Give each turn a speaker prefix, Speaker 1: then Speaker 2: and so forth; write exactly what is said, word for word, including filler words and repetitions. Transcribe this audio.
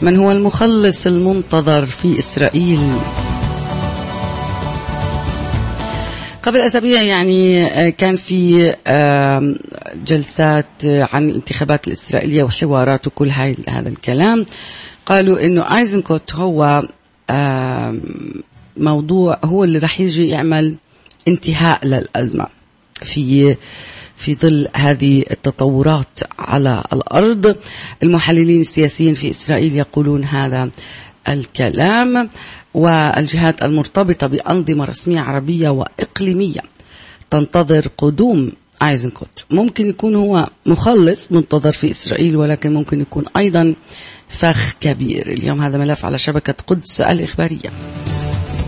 Speaker 1: من هو المخلص المنتظر في إسرائيل؟ قبل أسابيع يعني كان في جلسات عن الانتخابات الإسرائيلية وحوارات وكل هذا الكلام. قالوا إنه أيزنكوت هو موضوع هو اللي رح يجي يعمل انتهاء للأزمة في في ظل هذه التطورات على الأرض. المحللين السياسيين في إسرائيل يقولون هذا الكلام، والجهات المرتبطة بأنظمة رسمية عربية وإقليمية تنتظر قدوم أيزنكوت. ممكن يكون هو مخلص منتظر في إسرائيل، ولكن ممكن يكون أيضا فخ كبير. اليوم هذا ملف على شبكة قدس الإخبارية.